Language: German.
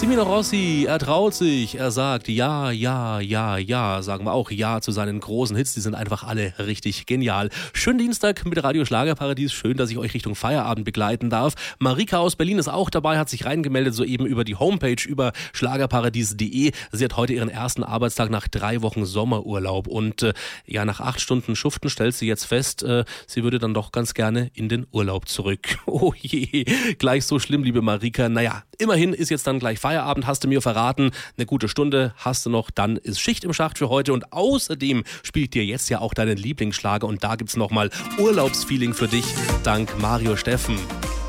Massimiliano Rossi, er traut sich, er sagt ja, ja, ja, ja, sagen wir auch ja zu seinen großen Hits, die sind einfach alle richtig genial. Schönen Dienstag mit Radio Schlagerparadies, schön, dass ich euch Richtung Feierabend begleiten darf. Marika aus Berlin ist auch dabei, hat sich reingemeldet, soeben über die Homepage, über schlagerparadies.de. Sie hat heute ihren ersten Arbeitstag nach 3 Wochen Sommerurlaub und nach 8 Stunden Schuften stellt sie jetzt fest, sie würde dann doch ganz gerne in den Urlaub zurück. Oh je, gleich so schlimm, liebe Marika. Naja, immerhin ist jetzt dann gleich Feierabend, hast du mir verraten. Eine gute Stunde hast du noch, dann ist Schicht im Schacht für heute. Und außerdem spielt dir jetzt ja auch deinen Lieblingsschlager. Und da gibt's nochmal Urlaubsfeeling für dich, dank Mario Steffen.